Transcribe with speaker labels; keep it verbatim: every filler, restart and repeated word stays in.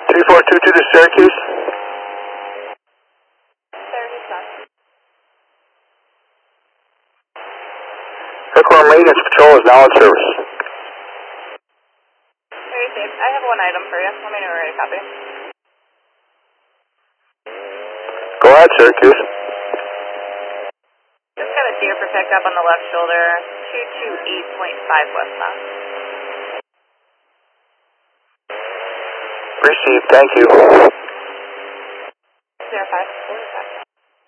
Speaker 1: three four two two to Syracuse.
Speaker 2: Syracuse South.
Speaker 1: Aircore Maintenance Patrol is now in service.
Speaker 2: Very safe. I have one item for you. Let me know where to copy.
Speaker 1: Go ahead, Syracuse.
Speaker 2: Just got a deer for pickup on the left shoulder, two two eight point five westbound.
Speaker 1: Received, thank you.
Speaker 2: zero five four five.